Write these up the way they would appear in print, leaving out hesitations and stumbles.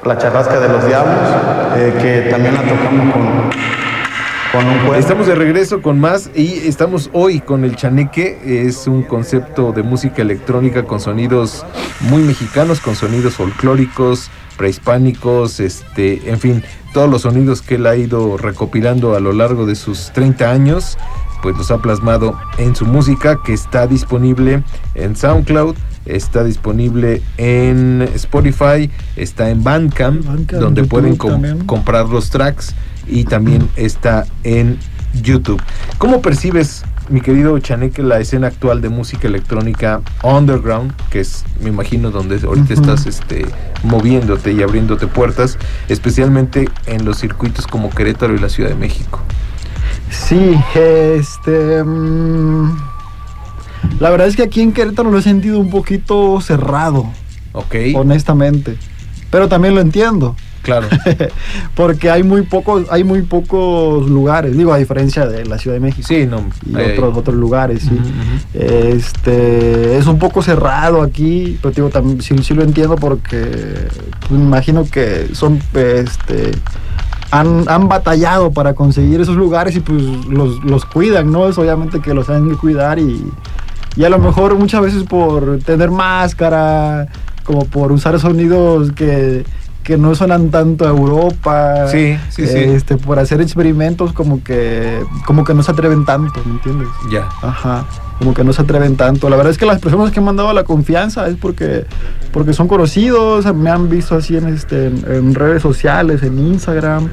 La Charrasca de los Diablos, que también la tocamos con un cuerno. Estamos de regreso con más y estamos hoy con el chaneque. Es un concepto de música electrónica con sonidos muy mexicanos, con sonidos folclóricos, prehispánicos, en fin, todos los sonidos que él ha ido recopilando a lo largo de sus 30 años, pues los ha plasmado en su música, que está disponible en SoundCloud, está disponible en Spotify, está en Bandcamp, donde YouTube pueden comprar los tracks, y también está en YouTube. ¿Cómo percibes, mi querido chaneque, la escena actual de música electrónica underground, que es, me imagino, donde ahorita estás moviéndote y abriéndote puertas, especialmente en los circuitos como Querétaro y la Ciudad de México? Sí, la verdad es que aquí en Querétaro lo he sentido un poquito cerrado, honestamente, pero también lo entiendo. Claro. Porque hay muy pocos lugares, digo, a diferencia de la Ciudad de México. Sí, no. Y otros lugares, sí. Es un poco cerrado aquí, pero digo, también sí lo entiendo, porque me imagino que son, han batallado para conseguir esos lugares y pues los cuidan, ¿no? Es obviamente que los han de cuidar y a lo mejor muchas veces por tener máscara, como por usar sonidos que no suenan tanto a Europa, por hacer experimentos como que no se atreven tanto, ¿me entiendes? Ya. Ajá, como que no se atreven tanto. La verdad es que las personas que me han dado la confianza es porque son conocidos, me han visto así en redes sociales, en Instagram.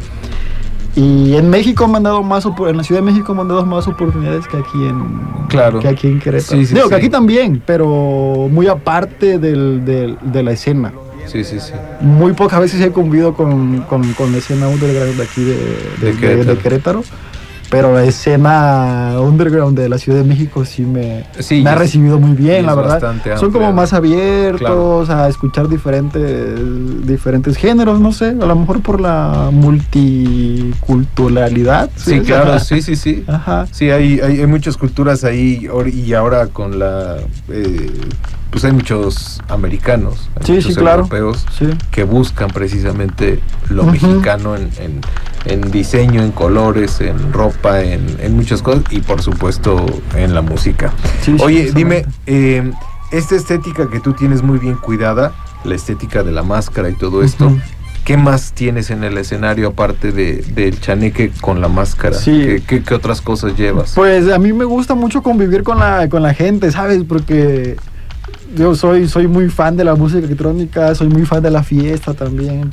Y en México me han dado en la Ciudad de México me han dado más oportunidades que aquí en Querétaro. Digo que aquí también, pero muy aparte de la escena. Sí. Muy pocas veces he convivido con la escena underground de aquí de Querétaro, pero la escena underground de la Ciudad de México me ha recibido muy bien, la verdad. Son como más abiertos a escuchar diferentes géneros, no sé, a lo mejor por la multiculturalidad. Sí, claro, sí. Ajá. Sí, hay muchas culturas ahí, y ahora con la... pues hay muchos americanos, muchos europeos que buscan precisamente lo mexicano en diseño, en colores, en ropa, en muchas cosas, y por supuesto en la música. Oye, dime, esta estética que tú tienes muy bien cuidada, la estética de la máscara y todo esto, ¿qué más tienes en el escenario aparte del chaneque con la máscara? Sí. ¿Qué otras cosas llevas? Pues a mí me gusta mucho convivir con la gente, ¿sabes? Porque yo soy muy fan de la música electrónica, soy muy fan de la fiesta también,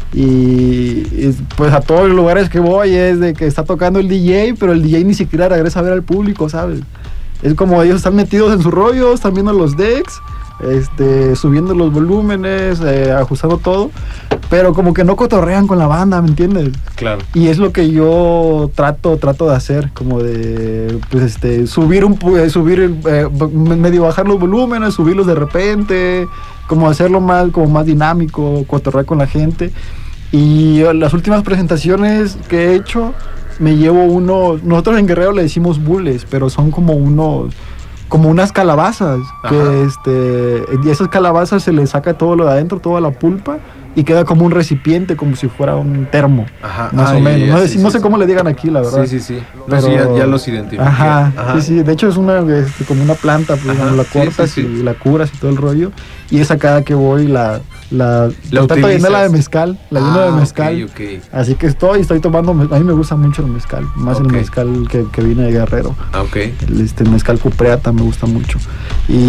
y pues a todos los lugares que voy es de que está tocando el DJ, pero el DJ ni siquiera regresa a ver al público, ¿sabes? Es como ellos están metidos en sus rollos, están viendo los decks, subiendo los volúmenes, ajustando todo, pero como que no cotorrean con la banda, ¿me entiendes? Claro. Y es lo que yo trato de hacer, como de medio bajar los volúmenes, subirlos de repente, como hacerlo más dinámico, cotorrear con la gente. Y las últimas presentaciones que he hecho, me llevo nosotros en Guerrero le decimos bules, pero son como unas calabazas. Y esas calabazas se le saca todo lo de adentro, toda la pulpa, y queda como un recipiente, como si fuera un termo. Más o menos. No sé cómo le digan aquí, la verdad. Sí. Pero ya los identifiqué. Ajá. Sí. De hecho es como una planta, pues, la cortas y la curas y todo el rollo. Y esa cada que voy la trato de llenarla de mezcal, lleno de mezcal. Okay. Así que estoy tomando, a mí me gusta mucho el mezcal, más el mezcal que viene de Guerrero. Okay. El mezcal cupreata me gusta mucho.